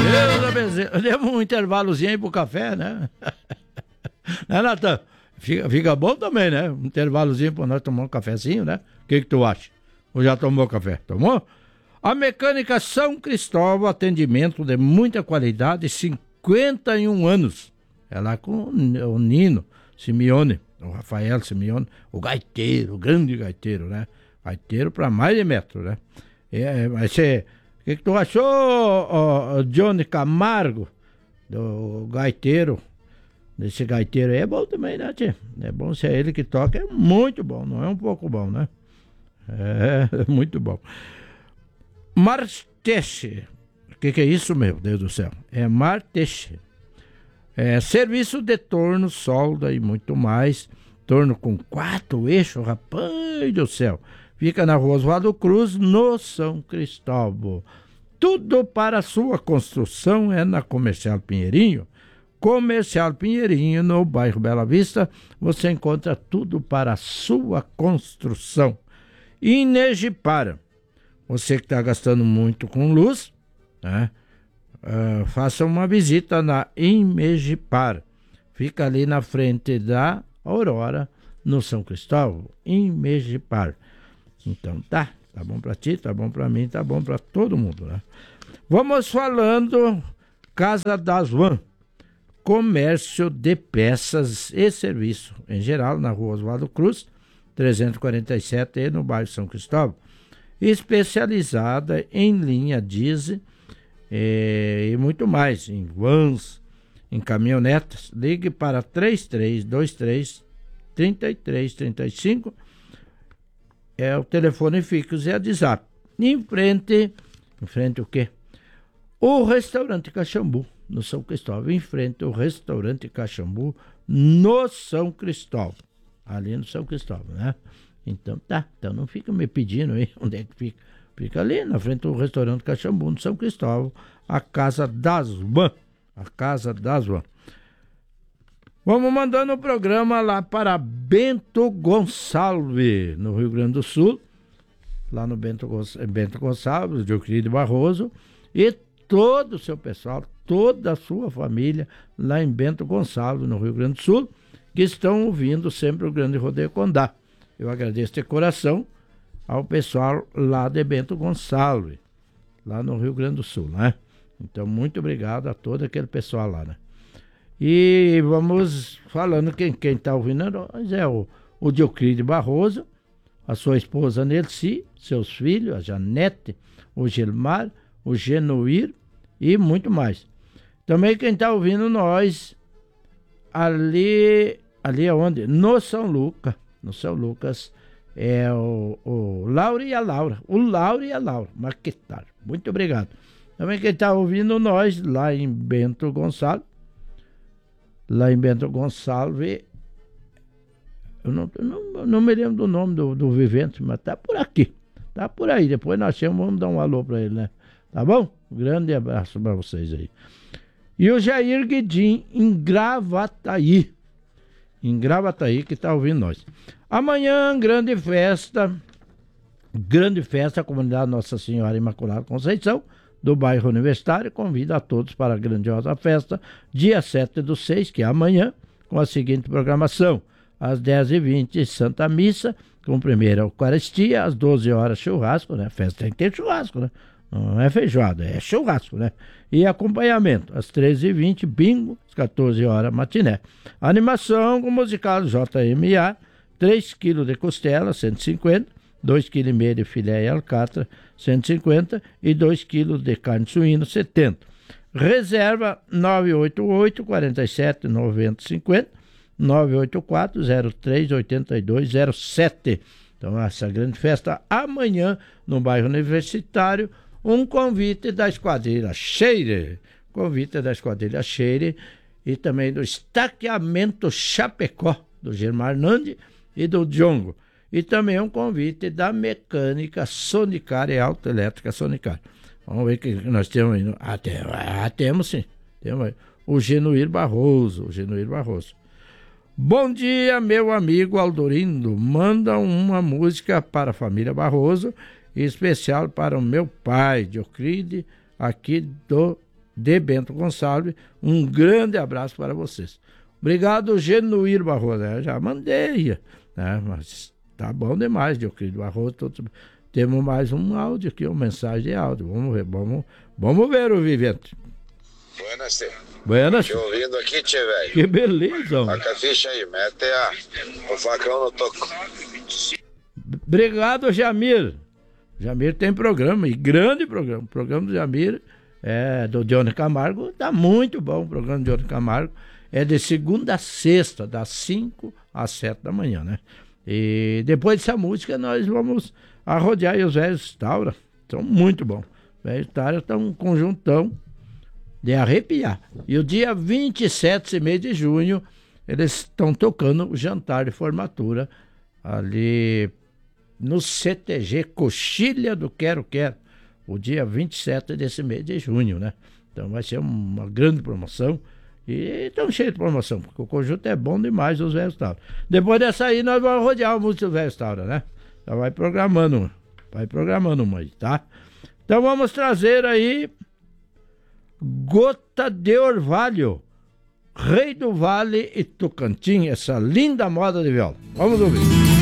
Demos um intervalozinho aí pro café, né? Né, Natan? Fica bom também, né? Um intervalozinho pra nós tomar um cafezinho, né? O que tu acha? Ou já tomou café? Tomou? A Mecânica São Cristóvão, atendimento de muita qualidade, 51 anos. É lá com o Nino Simeone, o Rafael Simeone, o gaiteiro, o grande gaiteiro, né? Gaiteiro para mais de metro, né? Mas o que tu achou, Johnny Camargo, do gaiteiro? Desse gaiteiro aí é bom também, né, tia? É bom, se é ele que toca, é muito bom, não é um pouco bom, né? É muito bom. Marteche, o que é isso, meu Deus do céu? É Marteche. É serviço de torno, solda e muito mais. Torno com 4 eixos, rapaz do céu. Fica na Rua Oswaldo Cruz, no São Cristóvão. Tudo para a sua construção é na Comercial Pinheirinho. Comercial Pinheirinho, no bairro Bela Vista, você encontra tudo para a sua construção. Energipara, você que está gastando muito com luz, né? Faça uma visita na Energipara. Fica ali na frente da Aurora, no São Cristóvão, Energipara. Então tá bom para ti, tá bom para mim, tá bom para todo mundo, né? Vamos falando Casa das Van. Comércio de peças e serviço em geral, na Rua Oswaldo Cruz, 347, no bairro São Cristóvão. Especializada em linha diesel e muito mais, em vans, em caminhonetas. Ligue para 3323-3335. É o telefone fixo e a WhatsApp. Em frente o quê? O restaurante Caxambu, no São Cristóvão, em frente ao restaurante Caxambu, no São Cristóvão, ali no São Cristóvão, né? Então então não fica me pedindo aí onde é que fica. Fica ali na frente do restaurante Caxambu, no São Cristóvão, a Casa das Van, Vamos mandando o programa lá para Bento Gonçalves, no Rio Grande do Sul, lá no Bento Gonçalves, de Euclide Barroso, e todo o seu pessoal, toda a sua família lá em Bento Gonçalves, no Rio Grande do Sul, que estão ouvindo sempre o Grande Rodeio Condá. Eu agradeço de coração ao pessoal lá de Bento Gonçalves, lá no Rio Grande do Sul, né? Então, muito obrigado a todo aquele pessoal lá, né? E vamos falando, quem está ouvindo nós é o Dioclide Barroso, a sua esposa Nelci, seus filhos, a Janete, o Gilmar, o Genoir e muito mais. Também quem está ouvindo nós ali aonde? No São Lucas, é o Laura e a Laura. O Laura e a Laura, Maquetar. Muito obrigado. Também quem está ouvindo nós lá em Bento Gonçalves. Eu não me lembro do nome do vivente, mas tá por aqui. Tá por aí. Depois nós vamos dar um alô para ele, né? Tá bom? Um grande abraço para vocês aí. E o Jair Guedim, em Gravataí, que tá ouvindo nós. Amanhã, grande festa, a comunidade Nossa Senhora Imaculada Conceição, do bairro Universitário, convida a todos para a grandiosa festa, dia 7/6, que é amanhã, com a seguinte programação: às 10h20, Santa Missa, com primeira Eucaristia, às 12 horas churrasco, né? A festa tem que ter churrasco, né? Não é feijoada, é churrasco, né? E acompanhamento, às 13h20, bingo, às 14 horas, matiné. Animação com musical JMA, 3 kg de costela, 150, 2,5 kg de filé e alcatra, 150, e 2 kg de carne suína, 70. Reserva 988-47-9050, 984-03-8207. Então, essa grande festa amanhã no bairro Universitário. Um convite da Esquadrilha Cheire, e também do Estaqueamento Chapecó, do Germar Nandi e do Djongo. E também um convite da Mecânica Sonicar e Autoelétrica Sonicar. Vamos ver o que nós temos aí. Temos sim. Temos aí. O Genoir Barroso. Bom dia, meu amigo Aldorindo. Manda uma música para a família Barroso, em especial para o meu pai, Dioclide, aqui do de Bento Gonçalves. Um grande abraço para vocês. Obrigado, Genuíno Barroso. Eu já mandei, né? Mas tá bom demais, Dioclídio Barroso. Temos mais um áudio aqui, uma mensagem de áudio. Vamos ver, vamos ver o Vivente. Buenas, tio. Buenas. Te ouvindo aqui, tio, velho. Que beleza, mano. Taca a ficha aí, mete o facão no toco. Obrigado, Jamir. Jamir tem programa, e grande programa. O programa do Jamir, do Johnny Camargo, tá muito bom. O programa do Johnny Camargo é de segunda a sexta, das 5 às 7 da manhã, né? E depois dessa música, nós vamos arrodear aí os velhos Taura. São muito bons. Os velhos Taura estão um conjuntão de arrepiar. E o dia 27, esse mês de junho, eles estão tocando o jantar de formatura ali no CTG Coxilha do Quero Quero, o dia 27 desse mês de junho, né? Então vai ser uma grande promoção. E estão cheios de promoção, porque o conjunto é bom demais, os velhos Taura. Depois dessa aí, nós vamos rodear a música dos velhos Taura, né? Então vai programando uma aí, tá? Então vamos trazer aí Gota de Orvalho, Rei do Vale e Tocantins, essa linda moda de viola. Vamos ouvir.